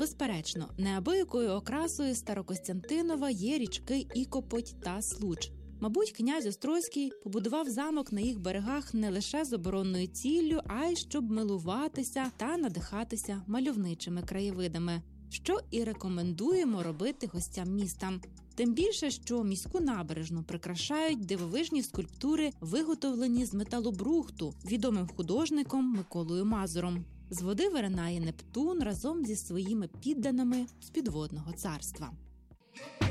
Безперечно, неабиякою окрасою Старокостянтинова є річки Ікопоть та Случ. Мабуть, князь Острозький побудував замок на їх берегах не лише з оборонною ціллю, а й щоб милуватися та надихатися мальовничими краєвидами, що і рекомендуємо робити гостям міста. Тим більше, що міську набережну прикрашають дивовижні скульптури, виготовлені з металобрухту відомим художником Миколою Мазуром. З води виринає Нептун разом зі своїми підданими з підводного царства.